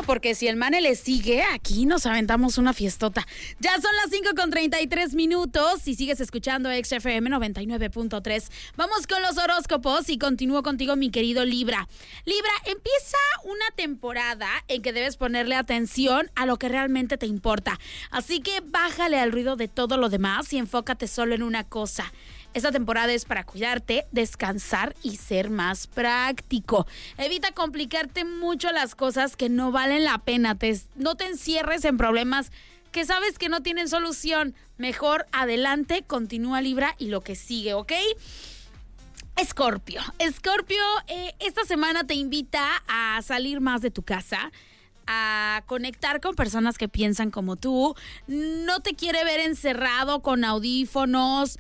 porque si el Mane le sigue, aquí nos aventamos una fiestota. Ya son las 5:33 y sigues escuchando XFM 99.3. Vamos con los horóscopos y continúo contigo, mi querido Libra. Libra, empieza una temporada en que debes ponerle atención a lo que realmente te importa. Así que bájale al ruido de todo lo demás y enfócate solo en una cosa. Esta temporada es para cuidarte, descansar y ser más práctico. Evita complicarte mucho las cosas que no valen la pena. No te encierres en problemas que sabes que no tienen solución. Mejor adelante, continúa Libra y lo que sigue, ¿ok? Escorpio, esta semana te invita a salir más de tu casa, a conectar con personas que piensan como tú. No te quiere ver encerrado con audífonos,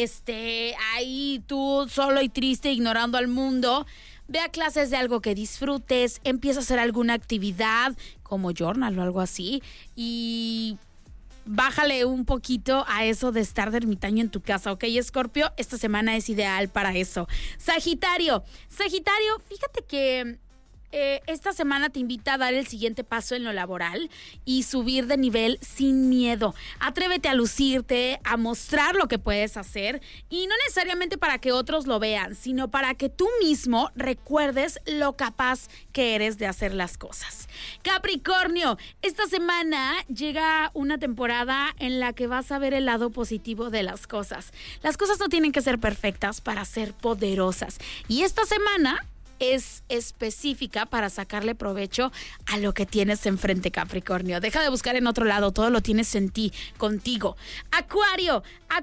ahí tú solo y triste ignorando al mundo. Ve a clases de algo que disfrutes, empieza a hacer alguna actividad como journal o algo así y bájale un poquito a eso de estar de ermitaño en tu casa, ¿ok, Escorpio? Esta semana es ideal para eso. Sagitario, fíjate que esta semana te invita a dar el siguiente paso en lo laboral y subir de nivel sin miedo. Atrévete a lucirte, a mostrar lo que puedes hacer y no necesariamente para que otros lo vean, sino para que tú mismo recuerdes lo capaz que eres de hacer las cosas. Capricornio, esta semana llega una temporada en la que vas a ver el lado positivo de las cosas. Las cosas no tienen que ser perfectas para ser poderosas. Y esta semana es específica para sacarle provecho a lo que tienes enfrente, Capricornio. Deja de buscar en otro lado, todo lo tienes en ti, contigo. Acuario,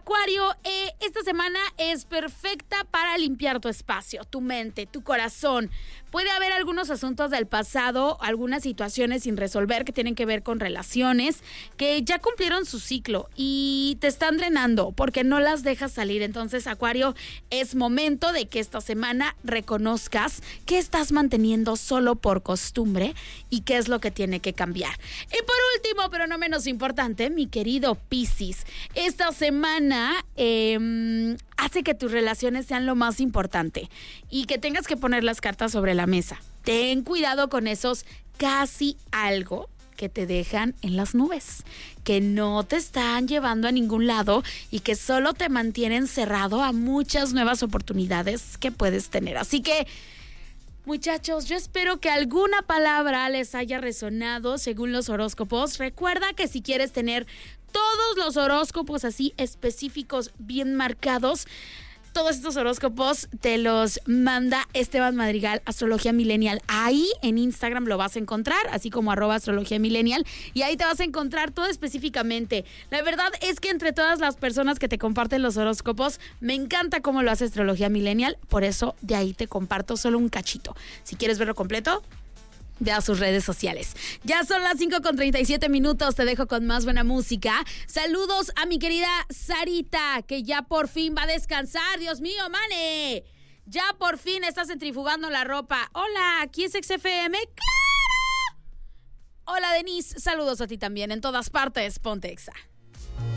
esta semana es perfecta para limpiar tu espacio, tu mente, tu corazón. Puede haber algunos asuntos del pasado, algunas situaciones sin resolver que tienen que ver con relaciones que ya cumplieron su ciclo y te están drenando porque no las dejas salir. Entonces, Acuario, es momento de que esta semana reconozcas que estás manteniendo solo por costumbre y qué es lo que tiene que cambiar. Y por último, pero no menos importante, mi querido Piscis, esta semana hace que tus relaciones sean lo más importante y que tengas que poner las cartas sobre la mesa. Ten cuidado con esos casi algo que te dejan en las nubes, que no te están llevando a ningún lado y que solo te mantienen cerrado a muchas nuevas oportunidades que puedes tener. Así que, muchachos, yo espero que alguna palabra les haya resonado según los horóscopos. Recuerda que si quieres tener todos los horóscopos así específicos, bien marcados, todos estos horóscopos te los manda Esteban Madrigal, Astrología Millennial. Ahí en Instagram lo vas a encontrar, así como @Astrología Millennial, y ahí te vas a encontrar todo específicamente. La verdad es que entre todas las personas que te comparten los horóscopos, me encanta cómo lo hace Astrología Millennial, por eso de ahí te comparto solo un cachito. Si quieres verlo completo, ve a sus redes sociales. Ya son las 5:37, te dejo con más buena música. Saludos a mi querida Sarita, que ya por fin va a descansar. Dios mío, Mane, ya por fin estás centrifugando la ropa. Hola, ¿aquí es XFM? ¡Claro! Hola, Denise, saludos a ti también, en todas partes, ponte Exa.